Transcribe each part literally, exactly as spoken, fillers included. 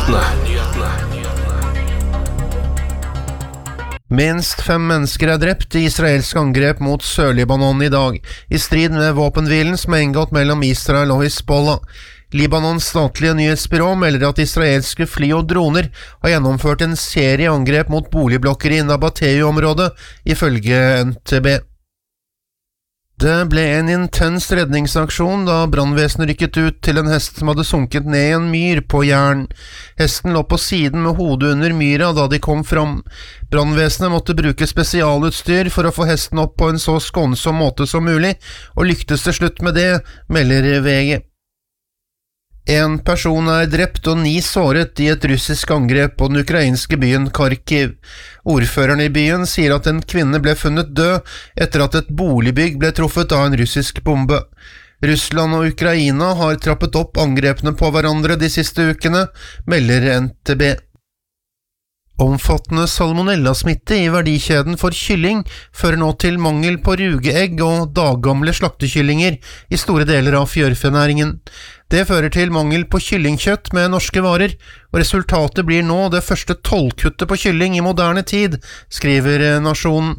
Minst fem mennesker er drept i israelsk angrep mot Sør-Libanon i dag, i strid med våpenhvilen som er inngått mellom Israel og Hizbollah. Libanons statlige nyhetsbyrå melder at israelske fly og droner har gjennomført en serie angrep mot boligblokker i Nabateu-området, ifølge N T B. Det ble en intens redningsaksjon da brannvesenet rykket ut til en hest som hadde sunket ned i en myr på Jæren. Hesten lå på siden med hodet under myra da de kom fram. Brannvesenet måtte bruke spesialutstyr for å få hesten opp på en så skånsom måte som mulig, og lyktes til slutt med det, melder V G. En person er drept og ni såret i et russisk angrep på den ukrainske byen Kharkiv. Ordføreren i byen sier at en kvinne ble funnet død etter at et boligbygg ble truffet av en russisk bombe. Russland og Ukraina har trappet opp angrepene på hverandre de siste ukene, melder N T B. Omfattende salmonellasmitte i verdikjeden for kylling fører nå til mangel på rugeegg og daggamle slaktekyllinger i store deler av fjørfenæringen. Det fører til mangel på kyllingkjøtt med norske varer, og resultatet blir nå det første tollkuttet på kylling i moderne tid, skriver Nasjonen.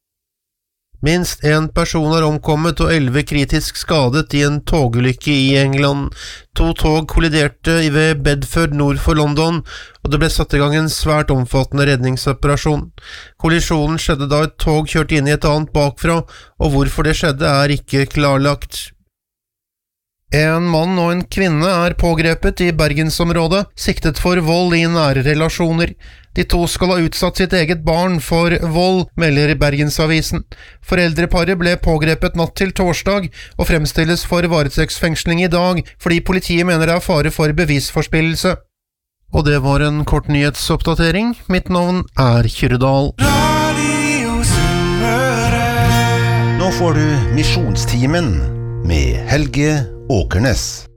Minst en person har omkommet og elleve kritisk skadet i en togulykke i England. To tog kolliderte ved Bedford nord for London, og det ble satt i gang en svært omfattende redningsoperasjon. Kollisjonen skjedde da et tog kjørte inn i et annet bakfra, og hvorfor det skjedde er ikke klarlagt. En mann og en kvinne er pågrepet i Bergensområdet, siktet for vold i nære relasjoner. De to skal ha utsatt sitt eget barn for vold, melder Bergensavisen. Foreldreparet ble pågrepet natt til torsdag, og fremstilles for varetektsfengsling i dag, fordi politiet mener det er fare for bevisforspillelse. Og det var en kort nyhetsoppdatering. Mitt navn er Kyrdal. Nå får du Misjonstimen med Helge Åkernes.